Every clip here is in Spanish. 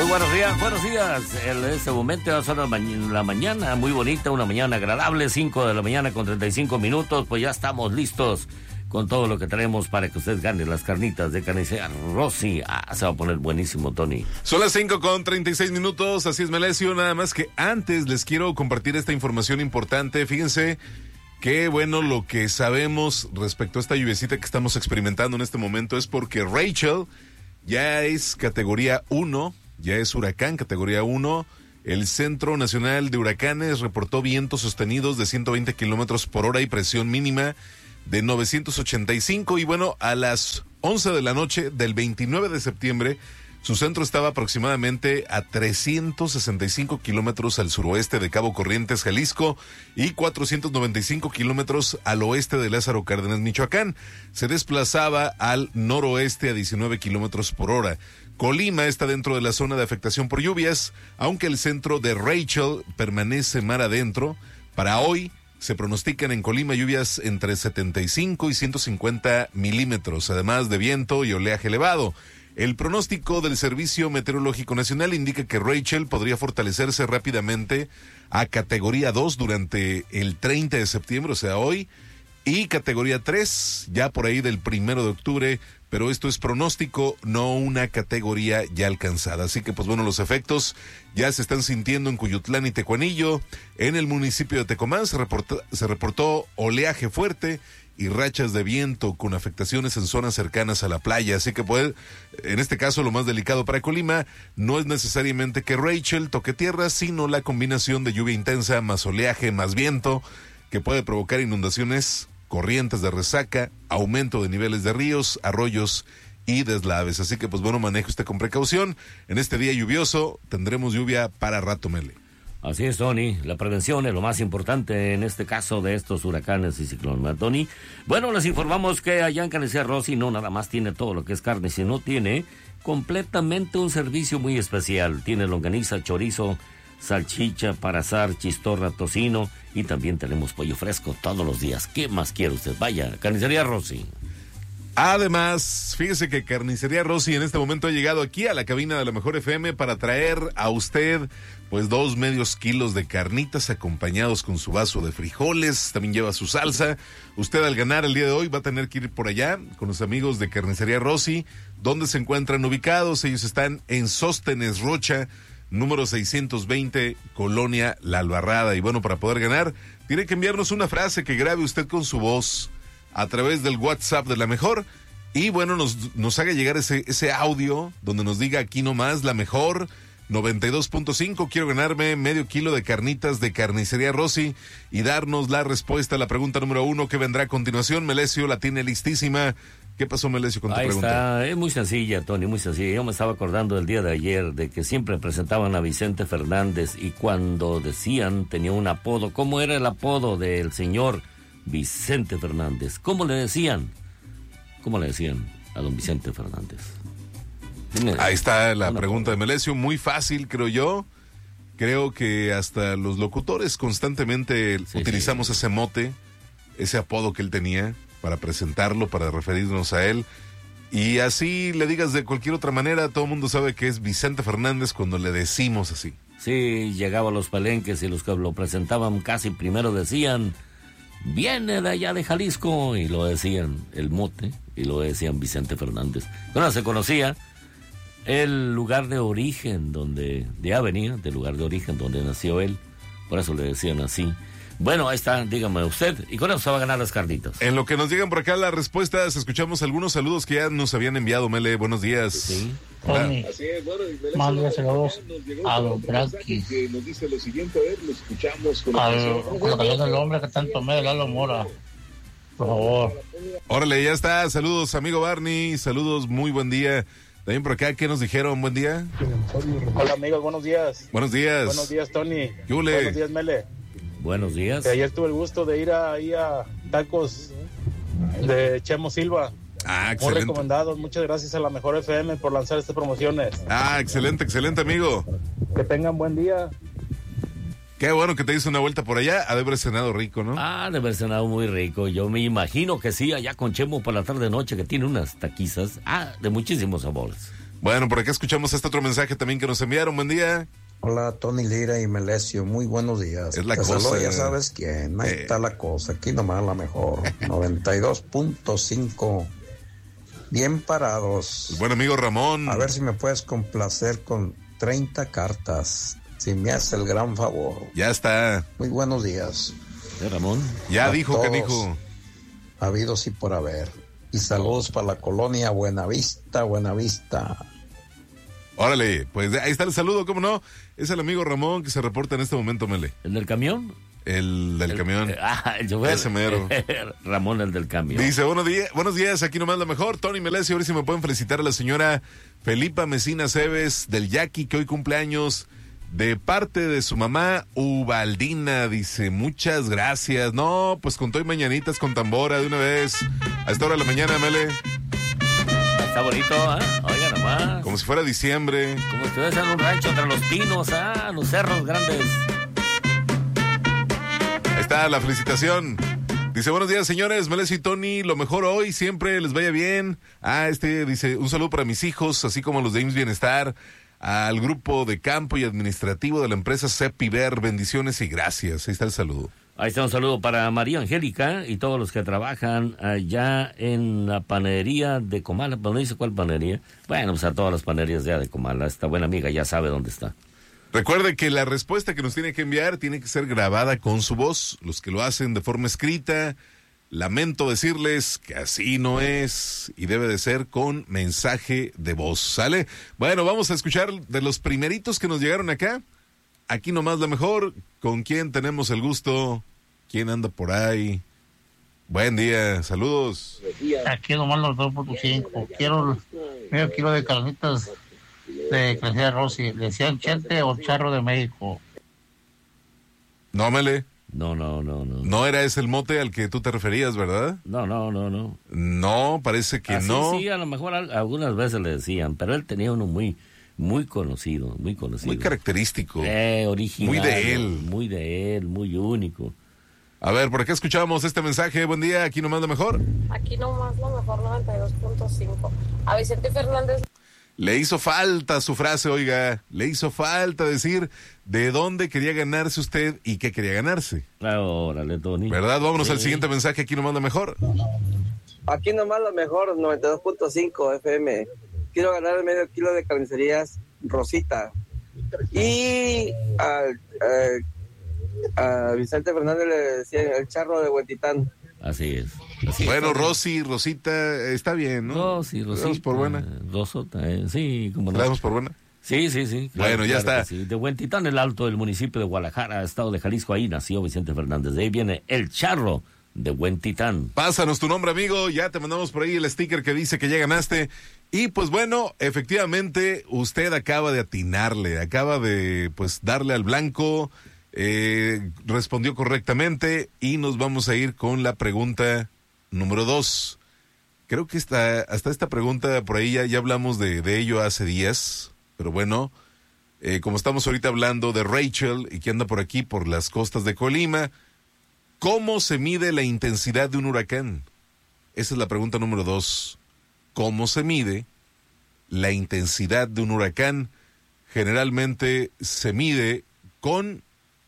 buenos días, buenos días. En este momento ya son la mañana, muy bonita, una mañana agradable, 5 de la mañana con 35 minutos, pues ya estamos listos con todo lo que tenemos para que usted gane las carnitas de Carnicería Rossi. Se va a poner buenísimo, Tony. Son las 5 con 36 minutos, así es, Melesio, nada más que antes les quiero compartir esta información importante. Fíjense qué bueno lo que sabemos respecto a esta lluviecita que estamos experimentando en este momento es porque Rachel ya es categoría 1, ya es huracán categoría 1. El Centro Nacional de Huracanes reportó vientos sostenidos de 120 kilómetros por hora y presión mínima de 985. Y bueno, a las 11 de la noche del 29 de septiembre, su centro estaba aproximadamente a 365 kilómetros al suroeste de Cabo Corrientes, Jalisco, y 495 kilómetros al oeste de Lázaro Cárdenas, Michoacán. Se desplazaba al noroeste a 19 kilómetros por hora. Colima está dentro de la zona de afectación por lluvias, aunque el centro de Rachel permanece mar adentro. Para hoy se pronostican en Colima lluvias entre 75 y 150 milímetros, además de viento y oleaje elevado. El pronóstico del Servicio Meteorológico Nacional indica que Rachel podría fortalecerse rápidamente a categoría 2 durante el 30 de septiembre, o sea, hoy, y categoría 3 ya por ahí del 1 de octubre, pero esto es pronóstico, no una categoría ya alcanzada. Así que, pues bueno, los efectos ya se están sintiendo en Cuyutlán y Tecuanillo. En el municipio de Tecomán se reportó oleaje fuerte y rachas de viento con afectaciones en zonas cercanas a la playa. Así que, pues, en este caso, lo más delicado para Colima no es necesariamente que Rachel toque tierra, sino la combinación de lluvia intensa más oleaje más viento que puede provocar inundaciones, corrientes de resaca, aumento de niveles de ríos, arroyos y deslaves. Así que, pues bueno, maneje usted con precaución. En este día lluvioso tendremos lluvia para rato, Mele. Así es, Tony. La prevención es lo más importante en este caso de estos huracanes y ciclones, ¿verdad, Tony? Bueno, les informamos que allá en Carnicería Rossi no nada más tiene todo lo que es carne, sino tiene completamente un servicio muy especial. Tiene longaniza, chorizo, salchicha para asar, chistorra, tocino, y también tenemos pollo fresco todos los días. ¿Qué más quiere usted? Vaya, Carnicería Rossi. Además, fíjese que Carnicería Rossi en este momento ha llegado aquí a la cabina de la Mejor FM para traer a usted pues 2 medios kilos de carnitas acompañados con su vaso de frijoles, también lleva su salsa. Usted al ganar el día de hoy va a tener que ir por allá con los amigos de Carnicería Rossi. ¿Dónde se encuentran ubicados? Ellos están en Sóstenes Rocha, número 620, Colonia La Albarrada. Y bueno, para poder ganar, tiene que enviarnos una frase que grabe usted con su voz a través del WhatsApp de La Mejor. Y bueno, nos haga llegar ese audio donde nos diga aquí nomás La Mejor 92.5, quiero ganarme medio kilo de carnitas de Carnicería Rossi, y darnos la respuesta a la pregunta número 1 que vendrá a continuación. Melesio la tiene listísima. ¿Qué pasó, Melesio, con tu pregunta? Ahí está, es muy sencilla, Tony, muy sencilla. Yo me estaba acordando del día de ayer de que siempre presentaban a Vicente Fernández, y cuando decían, tenía un apodo. ¿Cómo era el apodo del señor Vicente Fernández? ¿Cómo le decían? ¿Cómo le decían a don Vicente Fernández? Ahí está la pregunta de Melesio, muy fácil, creo yo. Creo que hasta los locutores constantemente utilizamos ese mote, ese apodo que él tenía para presentarlo, para referirnos a él. Y así le digas de cualquier otra manera, todo el mundo sabe que es Vicente Fernández cuando le decimos así. Sí, llegaba a los palenques y los que lo presentaban casi primero decían, viene de allá de Jalisco, y lo decían el mote, y lo decían Vicente Fernández. Bueno, se conocía el lugar de origen del lugar de origen donde nació él, por eso le decían así. Bueno, ahí está, dígame usted, y con eso se va a ganar las carnitas. En lo que nos llegan por acá las respuestas, escuchamos algunos saludos que ya nos habían enviado. Mele, buenos días. Sí. Tony, manda saludos a los Brackis, que nos dice lo siguiente, a ver, lo escuchamos con la canción del hombre que tanto me da Lalo Mora, por favor. Órale, ya está, saludos amigo Barney, saludos, muy buen día. También por acá, ¿qué nos dijeron? Buen día. Hola amigos, buenos días. Buenos días. Buenos días, Tony. Yule. Buenos días, Mele. Buenos días. Ayer tuve el gusto de ir ahí a tacos de Chemo Silva. Ah, muy excelente. recomendados. Muchas gracias a la Mejor FM por lanzar estas promociones. Ah, excelente, excelente, amigo. Que tengan buen día. Qué bueno que te hice una vuelta por allá. Ha de haber cenado rico, ¿no? Ah, de haber cenado muy rico. Yo me imagino que sí, allá con Chemo por la tarde-noche, que tiene unas taquizas, de muchísimos sabores. Bueno, por acá escuchamos este otro mensaje también que nos enviaron. Buen día. Hola, Tony Lira y Melesio, muy buenos días. Es la Te cosa. saludo, ya sabes quién, ahí está la cosa, aquí nomás la mejor, 92.5, bien parados. El buen amigo Ramón. A ver si me puedes complacer con 30 cartas, si me hace el gran favor. Ya está. Muy buenos días. Ramón. Ya A dijo, todos, canijo. habidos y por haber. Y saludos para la colonia Buenavista, Buenavista. Órale, pues ahí está el saludo, ¿cómo no? Es el amigo Ramón que se reporta en este momento, Mele. ¿El del camión? El del camión. El chofer. Ese mero. Ramón, el del camión. Dice, buenos días, aquí nomás la mejor. Tony Melesio, a ver si me pueden felicitar a la señora Felipa Mesina Cebes del Yaqui, que hoy cumpleaños, de parte de su mamá Ubaldina. Dice, muchas gracias. No, pues con todo y mañanitas con tambora de una vez. A esta hora de la mañana, Mele. Está bonito, oiga nomás. Como si fuera diciembre. Como si estuvieras en un rancho entre los pinos, los cerros grandes. Ahí está la felicitación. Dice, buenos días, señores, Melesio y Tony, lo mejor hoy, siempre les vaya bien. Dice, un saludo para mis hijos, así como los de IMSS Bienestar, al grupo de campo y administrativo de la empresa Cepiver, bendiciones y gracias. Ahí está el saludo. Ahí está un saludo para María Angélica y todos los que trabajan allá en la panadería de Comala. ¿No dice cuál panadería? Bueno, pues a todas las panaderías ya de Comala. Esta buena amiga ya sabe dónde está. Recuerde que la respuesta que nos tiene que enviar tiene que ser grabada con su voz. Los que lo hacen de forma escrita, lamento decirles que así no es y debe de ser con mensaje de voz. ¿Sale? Bueno, vamos a escuchar de los primeritos que nos llegaron acá. Aquí nomás la mejor. ¿Con quién tenemos el gusto? ¿Quién anda por ahí? Buen día, saludos. Aquí nomás los 2.5. Quiero medio kilo de carnitas de Crecida Rossi. ¿Le decían Chente o Charro de México? No, Mele. No. No era ese el mote al que tú te referías, ¿verdad? No. No, parece que Así, no. Sí, a lo mejor algunas veces le decían, pero él tenía uno muy conocido. Muy característico. Original. Muy de él, muy único. A ver, por acá escuchamos este mensaje. Buen día, aquí nomás lo mejor. Aquí nomás lo mejor, 92.5. A Vicente Fernández. Le hizo falta su frase, oiga. Le hizo falta decir de dónde quería ganarse usted y qué quería ganarse. Órale, Tony. ¿Verdad? Vámonos al siguiente mensaje. Aquí nomás lo mejor. Aquí nomás lo mejor, 92.5 FM. Quiero ganar medio kilo de carnicerías Rosita. Y a Vicente Fernández le decían el charro de Huentitán. Así es. Bueno, Rosita, está bien, ¿no? Rosita. ¿Damos por buena? Rosota, sí, como no. ¿La damos por buena? Sí. Claro, bueno, ya está. Sí. De Huentitán, el Alto, del municipio de Guadalajara, estado de Jalisco, ahí nació Vicente Fernández. De ahí viene el charro de Huentitán. Pásanos tu nombre, amigo. Ya te mandamos por ahí el sticker que dice que ya ganaste. Y pues bueno, efectivamente, usted acaba de atinarle, acaba de pues darle al blanco. Respondió correctamente y nos vamos a ir con la pregunta número 2. Creo que hasta esta pregunta por ahí ya hablamos de ello hace días, pero bueno, como estamos ahorita hablando de Rachel y que anda por aquí por las costas de Colima, ¿cómo se mide la intensidad de un huracán? Esa es la pregunta número 2. ¿Cómo se mide la intensidad de un huracán? Generalmente se mide con...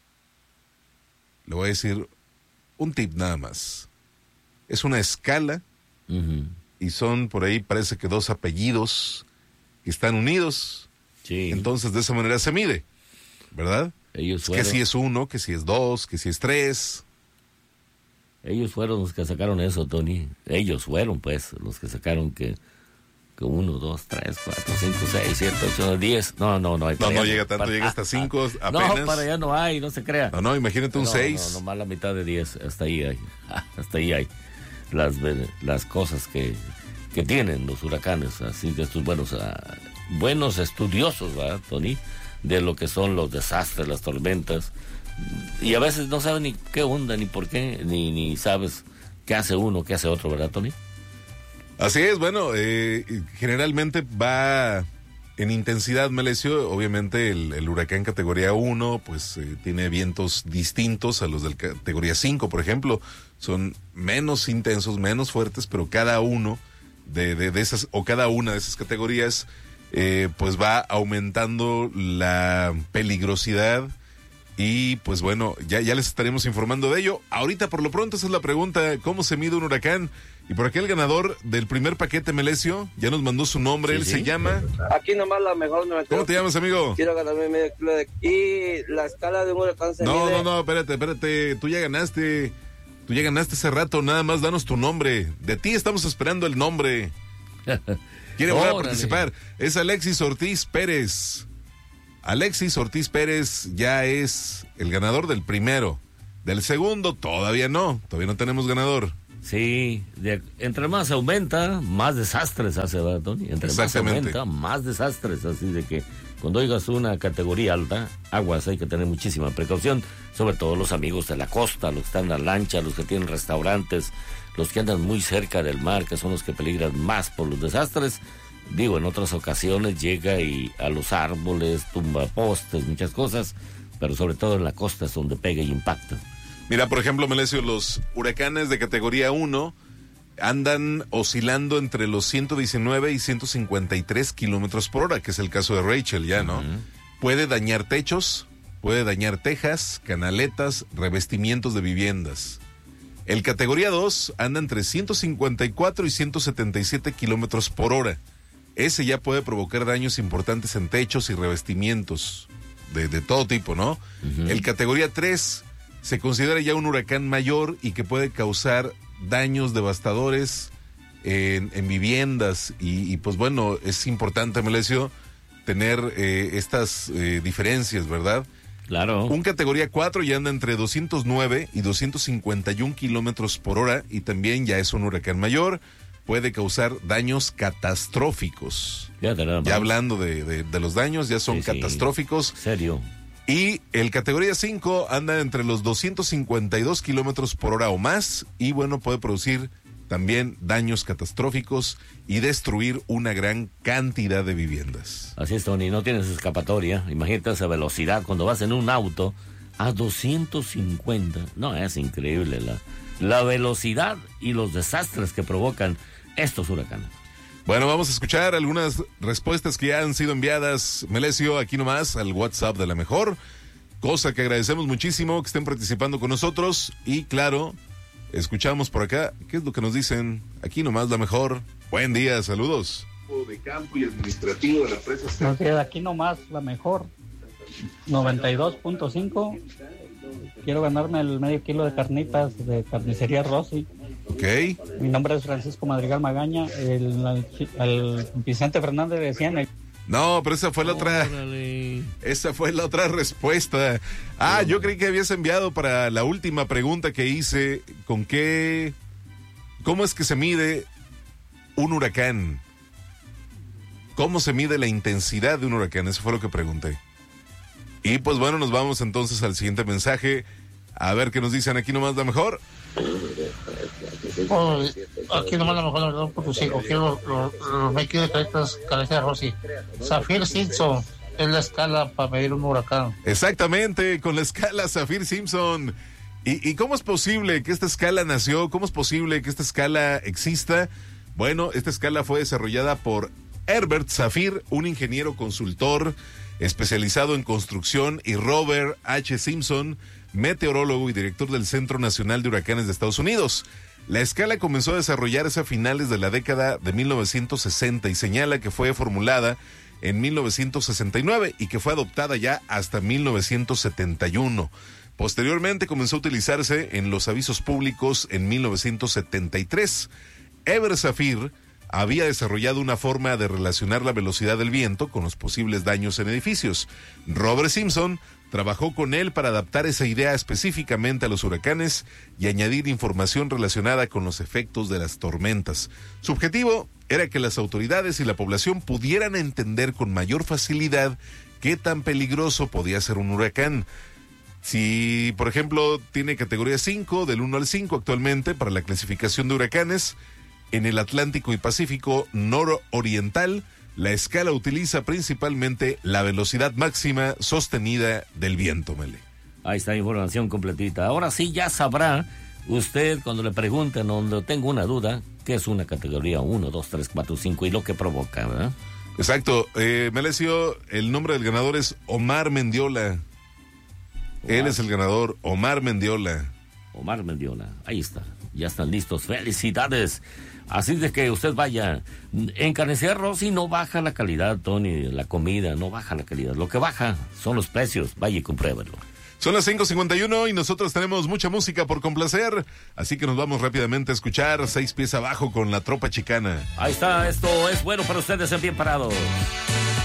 Le voy a decir un tip nada más. Es una escala y son por ahí parece que 2 apellidos que están unidos. Sí. Entonces de esa manera se mide, ¿verdad? Ellos fueron, que si es 1, que si es 2, que si es 3. Ellos fueron los que sacaron eso, Tony. Ellos fueron, pues, los que sacaron que 1, 2, 3, 4, 5, 6, 7, 8, 10. No hay. No llega tanto, llega hasta 5 apenas. No, para allá no hay, no se crea. No, imagínate un 6. No, nomás la mitad de 10, hasta ahí hay. Hasta ahí hay las cosas que tienen los huracanes, así de estos buenos estudiosos, ¿verdad, Tony? De lo que son los desastres, las tormentas. Y a veces no saben ni qué onda, ni por qué, ni sabes qué hace uno, qué hace otro, ¿verdad, Tony? Así es, bueno, generalmente va en intensidad, Melesio. Obviamente el huracán categoría 1, pues tiene vientos distintos a los del categoría 5, por ejemplo. Son menos intensos, menos fuertes, pero cada uno de esas, o cada una de esas categorías pues va aumentando la peligrosidad y pues bueno, ya les estaremos informando de ello. Ahorita por lo pronto esa es la pregunta, ¿cómo se mide un huracán? Y por aquí el ganador del primer paquete, Melesio, ya nos mandó su nombre, él se llama... Aquí nomás la mejor... ¿Cómo te llamas, amigo? Quiero ganarme medio kilo de... Y la escala de un huracán se mide... No, espérate, tú ya ganaste hace rato, nada más danos tu nombre. De ti estamos esperando el nombre. ¿Quiere volver a participar? Es Alexis Ortiz Pérez. Alexis Ortiz Pérez ya es el ganador del primero. Del segundo todavía no tenemos ganador. Sí, entre más aumenta, más desastres hace, ¿verdad, Tony? Entre más aumenta, más desastres. Así de que cuando oigas una categoría alta, aguas, hay que tener muchísima precaución. Sobre todo los amigos de la costa, los que están en la lancha, los que tienen restaurantes, los que andan muy cerca del mar, que son los que peligran más por los desastres. Digo, en otras ocasiones llega y a los árboles, tumba postes, muchas cosas, pero sobre todo en la costa es donde pega y impacta. Mira, por ejemplo, Melesio, los huracanes de categoría 1 andan oscilando entre los 119 y 153 kilómetros por hora, que es el caso de Rachel ya, ¿no? Puede dañar techos, puede dañar tejas, canaletas, revestimientos de viviendas. El categoría 2 anda entre 154 y 177 kilómetros por hora. Ese ya puede provocar daños importantes en techos y revestimientos de todo tipo, ¿no? El categoría 3 se considera ya un huracán mayor y que puede causar daños devastadores en viviendas y pues bueno, es importante, Melesio, tener estas diferencias, ¿verdad? Claro. Un categoría 4 ya anda entre 209 y 251 kilómetros por hora y también ya es un huracán mayor. Puede causar daños catastróficos. Ya hablando de los daños, ya son catastróficos. Serio. Y el categoría 5 anda entre los 252 kilómetros por hora o más y bueno, puede producir también daños catastróficos y destruir una gran cantidad de viviendas. Así es, Tony, no tienes escapatoria. Imagínate esa velocidad cuando vas en un auto a 250. No, es increíble la velocidad y los desastres que provocan estos huracanes. Bueno, vamos a escuchar algunas respuestas que ya han sido enviadas, Melesio, aquí nomás al WhatsApp de La Mejor, cosa que agradecemos muchísimo que estén participando con nosotros y claro, escuchamos por acá, ¿qué es lo que nos dicen? Aquí nomás La Mejor. Buen día, saludos. De campo y administrativo de la empresa. Aquí nomás La Mejor, 92.5. Quiero ganarme el medio kilo de carnitas de Carnicería Rossi. Ok. Mi nombre es Francisco Madrigal Magaña. El Vicente Fernández decían... No, pero esa fue la otra. Esa fue la otra respuesta. Ah, yo creí que habías enviado para la última pregunta que hice. ¿Cómo es que se mide un huracán? ¿Cómo se mide la intensidad de un huracán? Eso fue lo que pregunté. Y pues bueno, nos vamos entonces al siguiente mensaje. A ver qué nos dicen aquí nomás La Mejor. Aquí nomás La Mejor, por tus hijos. Quiero los medio de carretas Carnicería Rossi. Saffir Simpson es la escala para medir un huracán. Exactamente, con la escala Saffir Simpson. ¿Y cómo es posible que esta escala nació? ¿Cómo es posible que esta escala exista? Bueno, esta escala fue desarrollada por Herbert Saffir, un ingeniero consultor especializado en construcción, y Robert H. Simpson, meteorólogo y director del Centro Nacional de Huracanes de Estados Unidos. La escala comenzó a desarrollarse a finales de la década de 1960 y señala que fue formulada en 1969 y que fue adoptada ya hasta 1971. Posteriormente comenzó a utilizarse en los avisos públicos en 1973. Herbert Saffir había desarrollado una forma de relacionar la velocidad del viento con los posibles daños en edificios. Robert Simpson trabajó con él para adaptar esa idea específicamente a los huracanes y añadir información relacionada con los efectos de las tormentas. Su objetivo era que las autoridades y la población pudieran entender con mayor facilidad qué tan peligroso podía ser un huracán. Si, por ejemplo, tiene categoría 5, del 1 al 5 actualmente para la clasificación de huracanes, en el Atlántico y Pacífico nororiental, la escala utiliza principalmente la velocidad máxima sostenida del viento, Mele. Ahí está la información completita. Ahora sí ya sabrá usted cuando le pregunten, donde tengo una duda, qué es una categoría 1, 2, 3, 4, 5 y lo que provoca, ¿verdad? Exacto. Melesio, el nombre del ganador es Omar Mendiola. Él es el ganador, Omar Mendiola. Omar Mendiola, ahí está. Ya están listos. ¡Felicidades! Así de que usted vaya. En Carnicería Rosy no baja la calidad, Tony. La comida no baja la calidad. Lo que baja son los precios. Vaya y compruébelo. Son las 5:51 y nosotros tenemos mucha música por complacer. Así que nos vamos rápidamente a escuchar 6 pies abajo con La Tropa Chicana. Ahí está. Esto es bueno para ustedes en Bien Parados.